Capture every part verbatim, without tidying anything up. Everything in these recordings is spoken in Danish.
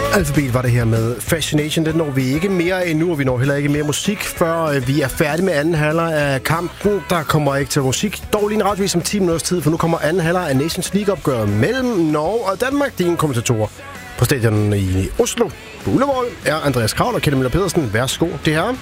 Alphabet var det her med Fascination. Den når vi ikke mere endnu, og vi når heller ikke mere musik, før vi er færdige med anden halvleg af kampen. Der kommer ikke til musik. Dog lige en retvis om ti minutters tid, for nu kommer anden halvleg af Nations League-opgøret mellem Norge og Danmark. Dine kommentatorer på stadionen i Oslo på Ullevål er Andreas Kraul og Kjeld Møller Pedersen. Værsgo, det her.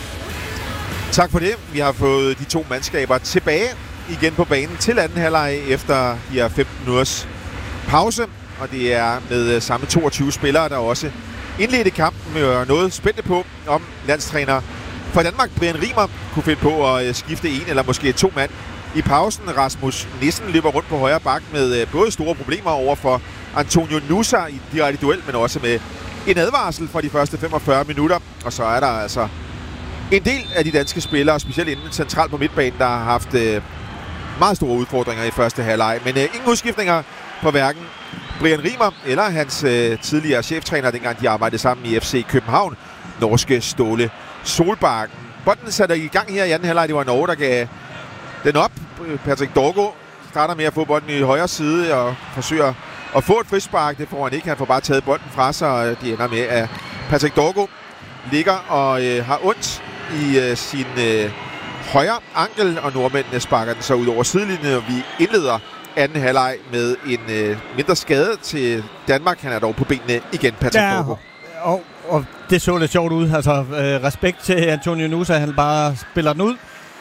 Tak for det. Vi har fået de to mandskaber tilbage igen på banen til anden halvleg efter de her femten minutters pause. Og det er med samme toogtyve spillere, der også indledte kampen med noget spændende på, om landstræner for Danmark, Brian Riemer, kunne finde på at skifte en eller måske to mand i pausen. Rasmus Nissen løber rundt på højre bak med både store problemer over for Antonio Nusa i direkte duel, men også med en advarsel for de første femogfyrre minutter. Og så er der altså en del af de danske spillere, specielt inden centralt på midtbanen, der har haft øh, meget store udfordringer i første halvleg. Men øh, ingen udskiftninger på hverken Brian Riemer eller hans øh, tidligere cheftræner, dengang de arbejdede sammen i F C København, norske Ståle Solbakken. Bolden satte i gang her i anden halvleg. Det var Norge, der gav den op. Patrick Dorgo starter med at få bolden i højre side og forsøger at få et frispark. Det får han ikke. Han får bare taget bolden fra sig, og det ender med, at Patrick Dorgo ligger og øh, har ondt i øh, sin øh, højre ankel, og nordmændene sparker den så ud over sidelinjen, og vi indleder anden halvleg med en øh, mindre skade til Danmark. Han er dog på benene igen, Patrick ja, Dorgo. Og, og det så lidt sjovt ud. Altså, øh, respekt til Antonio Nusa, han bare spiller den ud.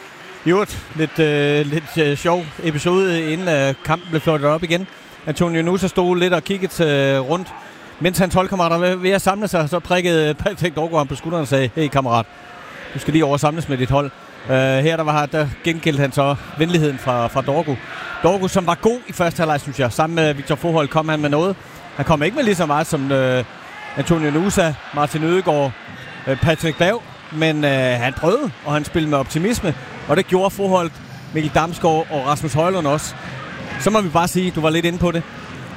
Jo, lidt, øh, lidt øh, sjov episode, inden øh, kampen blev flottet op igen. Antonio Nusa stod lidt og kiggede øh, rundt, mens hans holdkammerater var ved at samle sig, så prikkede Patrick Dorgo ham på skulderen og sagde, hey kammerat, du skal lige over samles med dit hold. Uh, her der var der gengældte han så venligheden fra, fra Dorgo. Dorgo, som var god i første halvleg, synes jeg. Sammen med Victor Froholt kom han med noget. Han kom ikke med lige så meget som uh, Antonio Nusa, Martin Ødegaard, uh, Patrick Bav, men uh, han prøvede, og han spillede med optimisme, og det gjorde Froholt, Mikkel Damsgaard og Rasmus Højlund også. Så må vi bare sige, du var lidt inde på det.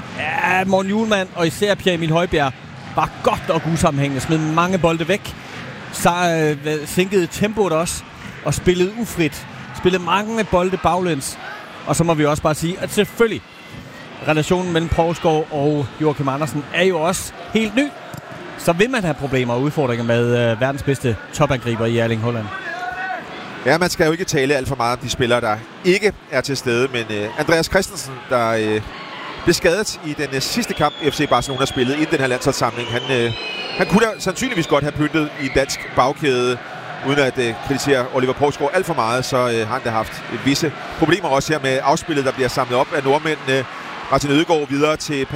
Ja, Morten Hjulmand og især Pierre Emil Højbjerg var godt og usammenhængende, smed mange bolde væk, så uh, sænkede tempoet også, og spillede ufrit. Spillede mange bolde baglæns. Og så må vi også bare sige, at selvfølgelig relationen mellem Provskov og Joachim Andersen er jo også helt ny. Så vil man have problemer og udfordringer med øh, verdens bedste topangriber i Erling Haaland. Ja, man skal jo ikke tale alt for meget om de spillere, der ikke er til stede. Men øh, Andreas Christensen, der øh, blev skadet i den øh, sidste kamp, F C Barcelona spillede inden den her landsholdssamling. Han, øh, han kunne da sandsynligvis godt have pyntet i en dansk bagkæde, uden at øh, kritisere Oliver Provskov alt for meget, så øh, har han da haft visse problemer også her med afspillet, der bliver samlet op af nordmændene. Martin Ødegaard videre til